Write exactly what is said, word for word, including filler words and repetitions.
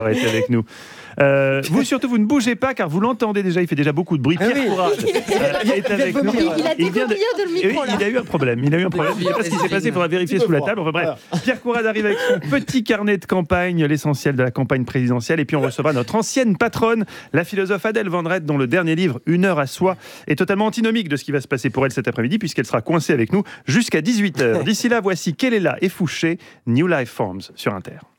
est avec nous. Euh, vous surtout, vous ne bougez pas car vous l'entendez déjà, il fait déjà beaucoup de bruit. Pierre Courade euh, est avec nous. Il a découvert de... le micro là. Il a eu un problème, il a eu un problème. Je ne sais pas ce qui s'est passé, il faudra vérifier sous la table. Enfin, bref, Pierre Courade arrive avec son petit carnet de campagne, l'essentiel de la campagne présidentielle. Et puis on recevra notre ancienne patronne, la philosophe Adèle Van Drette, dont le dernier livre, Une heure à soi, est totalement antinomique de ce qui va se passer pour elle cet après-midi, puisqu'elle sera coincée avec nous jusqu'à dix-huit heures. D'ici là, voici Kelela et Fouché, New Life Forms sur Inter.